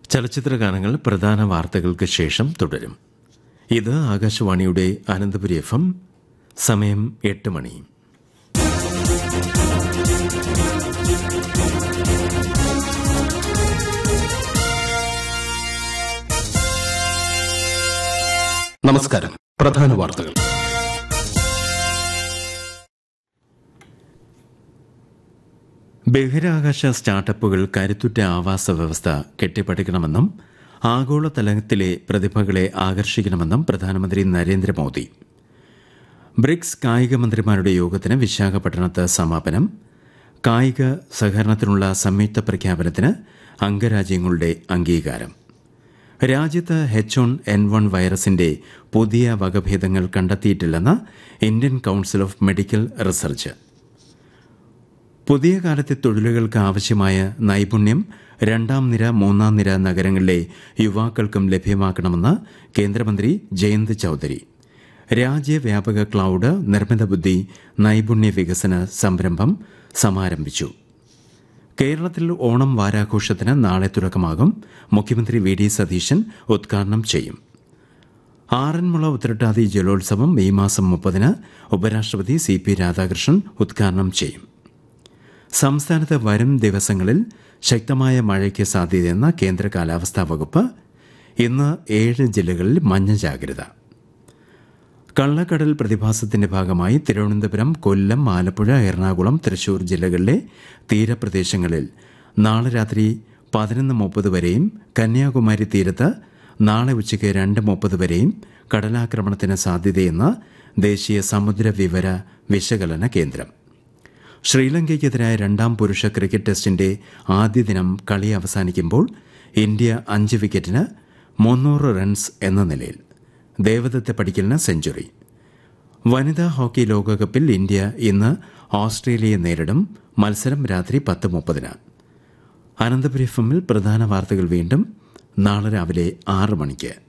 ചലച്ചിത്ര ഗാനങ്ങൾ പ്രധാന വാർത്തകൾക്ക് ശേഷം തുടരും. ഇത് ആകാശവാണിയുടെ അനന്തപുരി FM. സമയം 8 മണി. നമസ്കാരം. പ്രധാന വാർത്തകൾ. ബഹിരാകാശ സ്റ്റാർട്ടപ്പുകൾ കരുത്തുറ്റ ആവാസ വ്യവസ്ഥ കെട്ടിപ്പടുക്കണമെന്നും ആഗോളതലത്തിലെ പ്രതിഭകളെ ആകർഷിക്കണമെന്നും പ്രധാനമന്ത്രി നരേന്ദ്രമോദി. ബ്രിക്സ് കായിക മന്ത്രിമാരുടെ യോഗത്തിന് വിശാഖപട്ടണത്ത് സമാപനം. കായിക സഹകരണത്തിനുള്ള സംയുക്ത പ്രഖ്യാപനത്തിന് അംഗരാജ്യങ്ങളുടെ അംഗീകാരം. രാജ്യത്ത് H1N1 വൈറസിന്റെ പുതിയ വകഭേദങ്ങൾ കണ്ടെത്തിയിട്ടില്ലെന്ന് Indian council of medical research. പുതിയ കാലത്തെ തൊഴിലുകൾക്ക് ആവശ്യമായ നൈപുണ്യം രണ്ടാം നിര മൂന്നാം നിര നഗരങ്ങളിലെ യുവാക്കൾക്കും ലഭ്യമാക്കണമെന്ന് കേന്ദ്രമന്ത്രി ജയന്ത് ചൌധരി. രാജ്യവ്യാപക ക്ലൌഡ് നിർമ്മിത ബുദ്ധി നൈപുണ്യ വികസന സംരംഭം സമാരംഭിച്ചു. കേരളത്തിൽ ഓണം വാരാഘോഷത്തിന് നാളെ തുടക്കമാകും. മുഖ്യമന്ത്രി VD സതീശൻ ഉദ്ഘാടനം ചെയ്യും. ആറന്മുള ഉത്രട്ടാതി ജലോത്സവം ഈ മാസം 30-ന് ഉപരാഷ്ട്രപതി CP രാധാകൃഷ്ണൻ ഉദ്ഘാടനം ചെയ്യും. സംസ്ഥാനത്ത് വരും ദിവസങ്ങളിൽ ശക്തമായ മഴയ്ക്ക് സാധ്യതയെന്ന കേന്ദ്ര കാലാവസ്ഥാ വകുപ്പ്. ഇന്ന് 7 ജില്ലകളിൽ മഞ്ഞ ജാഗ്രത. കള്ളക്കടൽ പ്രതിഭാസത്തിന്റെ ഭാഗമായി തിരുവനന്തപുരം, കൊല്ലം, ആലപ്പുഴ, എറണാകുളം, തൃശൂർ ജില്ലകളിലെ തീരപ്രദേശങ്ങളിൽ നാളെ രാത്രി 11:30 വരെയും കന്യാകുമാരി തീരത്ത് നാളെ ഉച്ചയ്ക്ക് 2:30 വരെയും കടലാക്രമണത്തിന് സാധ്യതയെന്ന് ദേശീയ സമുദ്ര വിവര വിശകലന കേന്ദ്രം. ശ്രീലങ്കയ്ക്കെതിരായ 2ാം പുരുഷ ക്രിക്കറ്റ് ടെസ്റ്റിന്റെ ആദ്യ ദിനം കളി അവസാനിക്കുമ്പോൾ ഇന്ത്യ 5 വിക്കറ്റിന് 300 റൺസ് എന്ന നിലയിൽ. ദേവദത്ത് പടിക്കലിന് സെഞ്ചുറി. വനിതാ ഹോക്കി ലോകകപ്പിൽ ഇന്ത്യ ഇന്ന് ഓസ്ട്രേലിയയെ നേരിടും. മത്സരം രാത്രി 10:30-ന്. അനന്തപുരി FM പ്രധാന വാർത്തകൾ വീണ്ടും നാളെ രാവിലെ 6 മണിക്ക്.